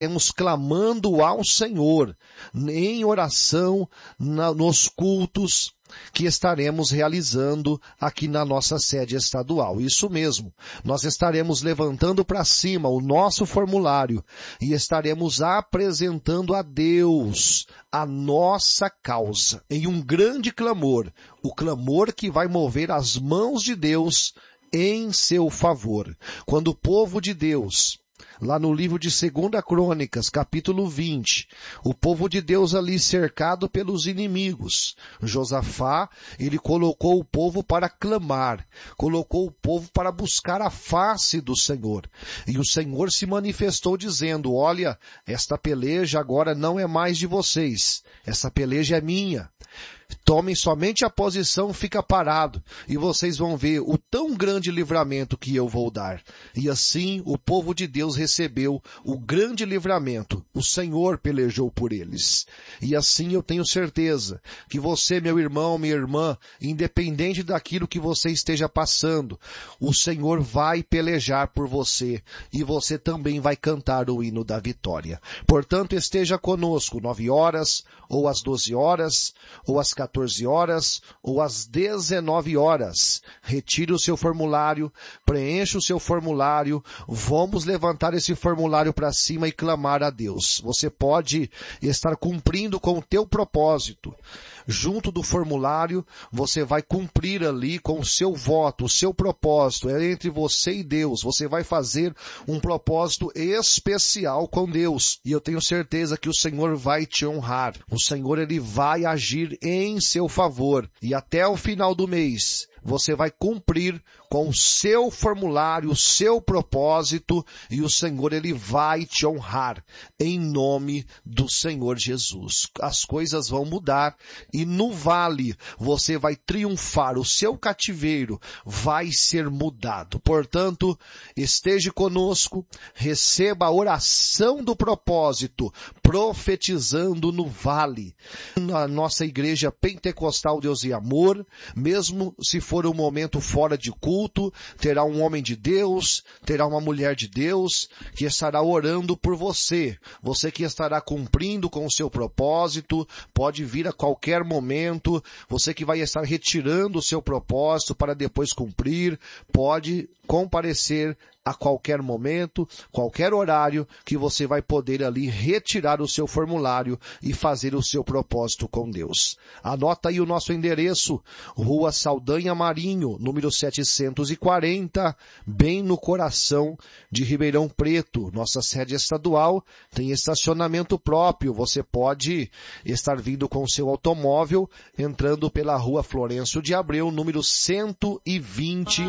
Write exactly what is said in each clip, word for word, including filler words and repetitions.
Estamos clamando ao Senhor em oração na, nos cultos que estaremos realizando aqui na nossa sede estadual. Isso mesmo, nós estaremos levantando para cima o nosso formulário e estaremos apresentando a Deus a nossa causa em um grande clamor, o clamor que vai mover as mãos de Deus em seu favor. Quando o povo de Deus, lá no livro de Segunda Crônicas, capítulo vinte, o povo de Deus ali cercado pelos inimigos, Josafá, ele colocou o povo para clamar, colocou o povo para buscar a face do Senhor. E o Senhor se manifestou dizendo, olha, esta peleja agora não é mais de vocês, essa peleja é minha. Tomem somente a posição, fica parado, e vocês vão ver o tão grande livramento que eu vou dar. E assim o povo de Deus recebeu o grande livramento. O Senhor pelejou por eles. E assim eu tenho certeza que você, meu irmão, minha irmã, independente daquilo que você esteja passando, o Senhor vai pelejar por você e você também vai cantar o hino da vitória. Portanto, esteja conosco nove horas, ou às doze horas, ou às quatorze horas, ou às dezenove horas. Retire o seu formulário, preencha o seu formulário, vamos levantar esse formulário para cima e clamar a Deus. Você pode estar cumprindo com o teu propósito. Junto do formulário, você vai cumprir ali com o seu voto, o seu propósito, é entre você e Deus. Você vai fazer um propósito especial com Deus. E eu tenho certeza que o Senhor vai te honrar. O Senhor, ele vai agir em seu favor. E até o final do mês, você vai cumprir com o seu formulário, o seu propósito, e o Senhor, ele vai te honrar em nome do Senhor Jesus. As coisas vão mudar e no vale você vai triunfar, o seu cativeiro vai ser mudado. Portanto, esteja conosco, receba a oração do propósito, profetizando no vale. Na nossa igreja pentecostal Deus e Amor, mesmo se for um momento fora de culto, terá um homem de Deus, terá uma mulher de Deus, que estará orando por você. Você que estará cumprindo com o seu propósito, pode vir a qualquer momento. Você que vai estar retirando o seu propósito para depois cumprir, pode comparecer a qualquer momento, qualquer horário, que você vai poder ali retirar o seu formulário e fazer o seu propósito com Deus. Anota aí o nosso endereço, Rua Saldanha Marinho, número setecentos e quarenta, bem no coração de Ribeirão Preto. Nossa sede estadual tem estacionamento próprio. Você pode estar vindo com o seu automóvel, entrando pela Rua Florencio de Abreu, número cento e vinte,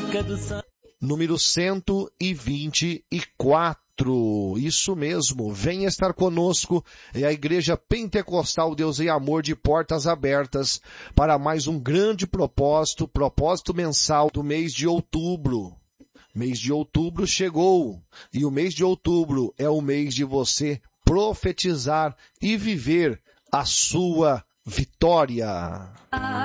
número cento e vinte e quatro. Isso mesmo, venha estar conosco. É a Igreja Pentecostal Deus e Amor, de portas abertas para mais um grande propósito, propósito mensal do mês de outubro. Mês de outubro chegou, e o mês de outubro é o mês de você profetizar e viver a sua vitória.